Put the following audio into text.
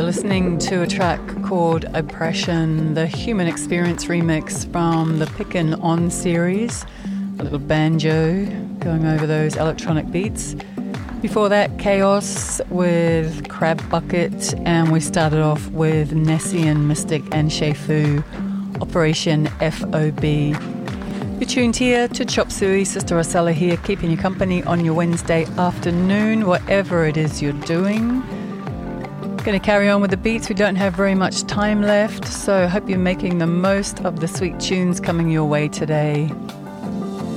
listening to a track called Oppression, the Human Experience remix from the Pickin' On series, a little banjo going over those electronic beats. Before that, Chaos with Crab Bucket, and we started off with Nessian, Mystic and Shefu, Operation FOB. You're tuned here to Chop Suey, Sister Rosella here, keeping you company on your Wednesday afternoon, whatever it is you're doing. Going to carry on with the beats. We don't have very much time left, so I hope you're making the most of the sweet tunes coming your way today.